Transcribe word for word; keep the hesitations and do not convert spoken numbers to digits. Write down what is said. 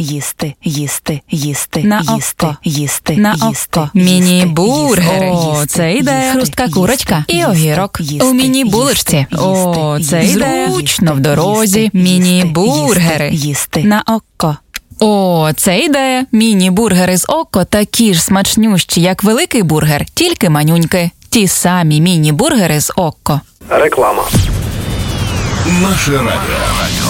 їсти, їсти, їсти, На їсти, око. їсти, На їсти, око. їсти, Міні-бургери. їсти, О, їсти, це ідея. їсти, Хрустка їсти, курочка і їсти, огірок. їсти, У міні-булочці. їсти, О, їсти, це їсти, ідея. їсти, Зручно в їсти, дорозі. їсти, Міні-бургери. їсти, їсти. На око. О, це ідея. Міні-бургери з око такі ж смачнющі, як великий бургер, тільки манюньки. Ті самі міні-бургери з око. Реклама. Наше радіо.